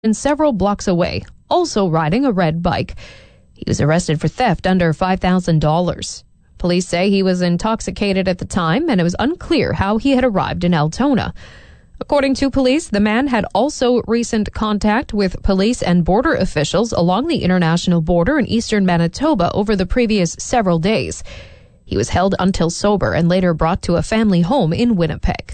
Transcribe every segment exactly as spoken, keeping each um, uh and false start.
and several blocks away, also riding a red bike. He was arrested for theft under five thousand dollars. Police say he was intoxicated at the time, and it was unclear how he had arrived in Altona. According to police, the man had also recent contact with police and border officials along the international border in eastern Manitoba over the previous several days. He was held until sober and later brought to a family home in Winnipeg.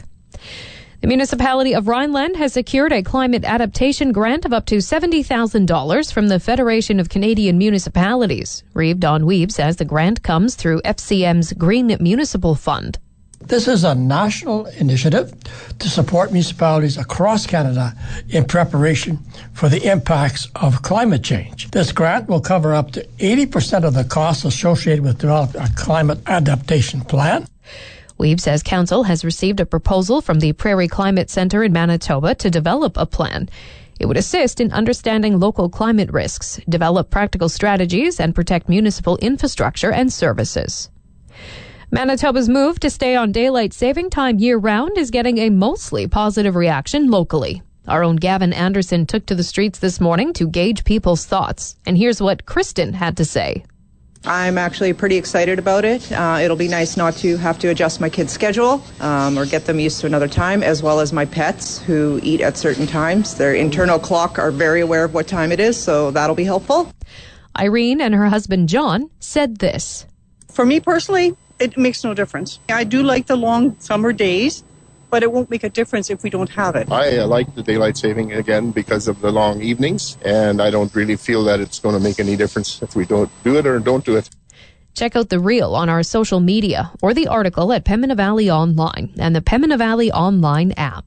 The municipality of Rhineland has secured a climate adaptation grant of up to seventy thousand dollars from the Federation of Canadian Municipalities. Reeve Don Weeb says the grant comes through F C M's Green Municipal Fund. This is a national initiative to support municipalities across Canada in preparation for the impacts of climate change. This grant will cover up to eighty percent of the costs associated with developing a climate adaptation plan. Weeb says council has received a proposal from the Prairie Climate Centre in Manitoba to develop a plan. It would assist in understanding local climate risks, develop practical strategies, and protect municipal infrastructure and services. Manitoba's move to stay on daylight saving time year-round is getting a mostly positive reaction locally. Our own Gavin Anderson took to the streets this morning to gauge people's thoughts. And here's what Kristen had to say. I'm actually pretty excited about it. Uh, it'll be nice not to have to adjust my kids' schedule um, or get them used to another time, as well as my pets who eat at certain times. Their internal clock are very aware of what time it is, so that'll be helpful. Irene and her husband John said this. For me personally, it makes no difference. I do like the long summer days, but it won't make a difference if we don't have it. I uh, like the daylight saving again because of the long evenings, and I don't really feel that it's going to make any difference if we don't do it or don't do it. Check out the reel on our social media or the article at Pembina Valley Online and the Pembina Valley Online app.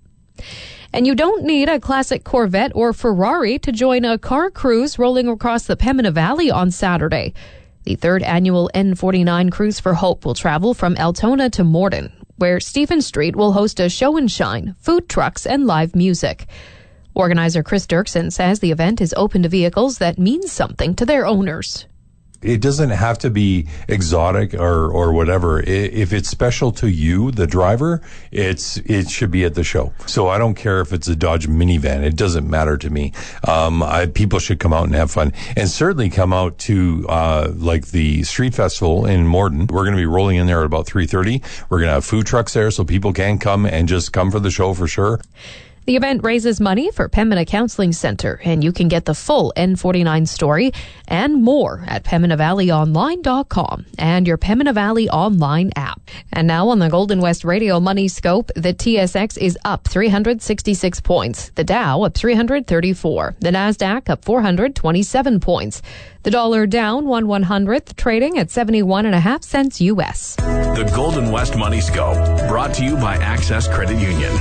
And you don't need a classic Corvette or Ferrari to join a car cruise rolling across the Pembina Valley on Saturday. The third annual N forty-nine Cruise for Hope will travel from Altona to Morden, where Stephen Street will host a show and shine, food trucks, and live music. Organizer Chris Dirksen says the event is open to vehicles that mean something to their owners. It doesn't have to be exotic or, or whatever. If it's special to you, the driver, it's, it should be at the show. So I don't care if it's a Dodge minivan. It doesn't matter to me. Um, I, people should come out and have fun, and certainly come out to, uh, like the street festival in Morden. We're going to be rolling in there at about three thirty. We're going to have food trucks there so people can come and just come for the show for sure. The event raises money for Pembina Counseling Centre, and you can get the full N forty-nine story and more at Pembina Valley Online dot com and your Pembina Valley Online app. And now on the Golden West Radio Money Scope, the T S X is up three hundred sixty-six points, the Dow up three hundred thirty-four, the Nasdaq up four hundred twenty-seven points, the dollar down one one hundredth, trading at seventy-one and a half cents U S. The Golden West Money Scope, brought to you by Access Credit Union.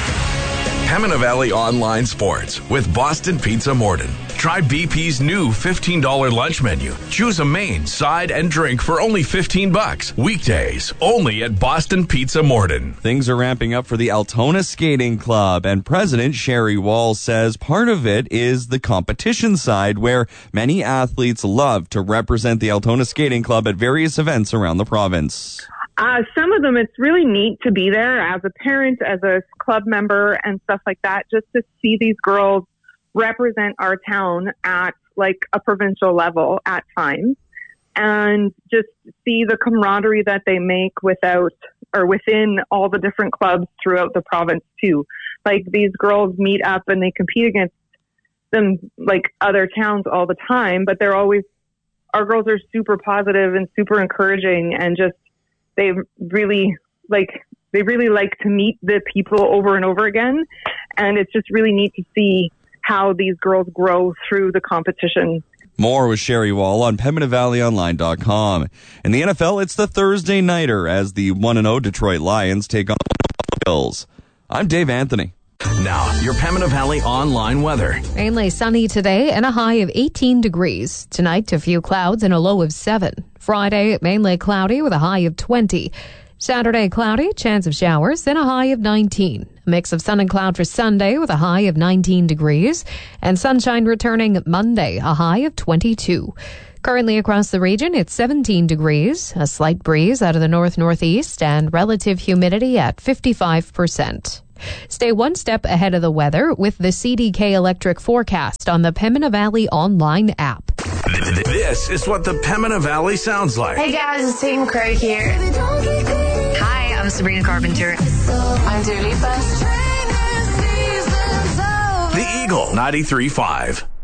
Pembina Valley Online Sports with Boston Pizza Morden. Try B P's new fifteen dollars lunch menu. Choose a main, side, and drink for only fifteen bucks. Weekdays, only at Boston Pizza Morden. Things are ramping up for the Altona Skating Club, and President Sherry Wall says part of it is the competition side, where many athletes love to represent the Altona Skating Club at various events around the province. Uh, some of them, it's really neat to be there as a parent, as a club member and stuff like that, just to see these girls represent our town at like a provincial level at times, and just see the camaraderie that they make without or within all the different clubs throughout the province too. Like, these girls meet up and they compete against them like other towns all the time, but they're always, our girls are super positive and super encouraging, and just they really like they really like to meet the people over and over again. And it's just really neat to see how these girls grow through the competition. More with Sherry Wall on Pembina Valley Online dot com. In the N F L, it's the Thursday nighter as the one and oh Detroit Lions take on the Bills. I'm Dave Anthony. Now, your Pembina Valley online weather. Mainly sunny today and a high of eighteen degrees. Tonight, a few clouds and a low of seven. Friday, mainly cloudy with a high of twenty. Saturday, cloudy, chance of showers, then a high of nineteen. A mix of sun and cloud for Sunday with a high of nineteen degrees. And sunshine returning Monday, a high of twenty-two. Currently across the region, it's seventeen degrees, a slight breeze out of the north-northeast, and relative humidity at fifty-five percent. Stay one step ahead of the weather with the C D K Electric forecast on the Pembina Valley online app. This is what the Pembina Valley sounds like. Hey guys, it's Tatum Craig here. Hi, I'm Sabrina Carpenter. I'm Dua Lipa. The Eagle ninety-three point five.